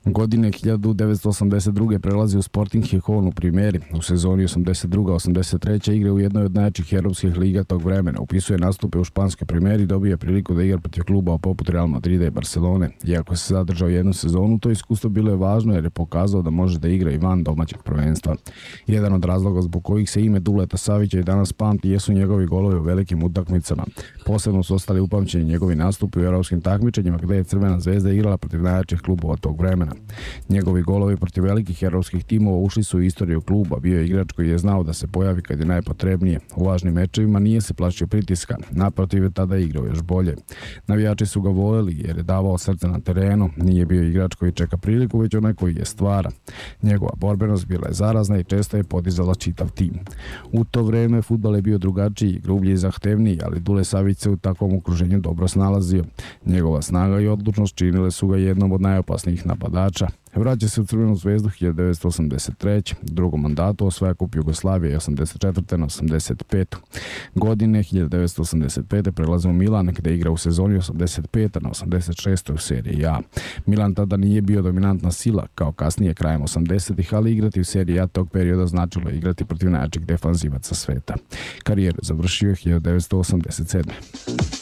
Godine 1982. prelazi u Sporting Gijón u Primeri. U sezoni 82-83. igra u jednoj od najjačih europskih liga tog vremena. Upisuje nastupe u španskoj Primeri i dobije priliku da igra protiv kluba poput Real Madrida i Barcelone. Iako se zadržao jednu sezonu, to iskustvo bilo je važno jer je pokazao da može da igra i van domaćeg prvenstva. Jedan od razloga zbog kojih se ime Duleta Savića i danas pamti jesu njegovi golovi u velikim utakmicama. Posebno su ostali upamćeni njegovi nastupi u europskim takmičenjima gde je Crvena zvezda igrala protiv najjačih klubova tog vremena. Njegovi golovi protiv velikih europskih timova ušli su u istoriju kluba. Bio je igrač koji je znao da se pojavi kad je najpotrebnije. U važnim mečevima nije se plašio pritiska, naprotiv je tada igrao još bolje. Navijači su ga voljeli jer je davao srce na terenu, nije bio igrač koji čeka priliku, već onaj koji je stvara. Njegova borbenost bila je zarazna i često je podizala čitav tim. U to vreme fudbal je bio drugačiji, grublji i zahtevniji, ali Dule Savić se u takvom okruženju dobro snalazio. Njegova snaga i odlučnost činile su ga jednom od najopasnijih napadača. Vraća se u Crvenu zvezdu 1983. U drugom mandatu osvaja kup Jugoslavije 84. na 85. Godine 1985. prelazi u Milan gde igra u sezoni 85. na 86. u seriji A. Milan tada nije bio dominantna sila kao kasnije krajem 80-ih, ali igrati u seriji A tog perioda značilo je igrati protiv najjačih defanzivaca sveta. Karijeru završio 1987.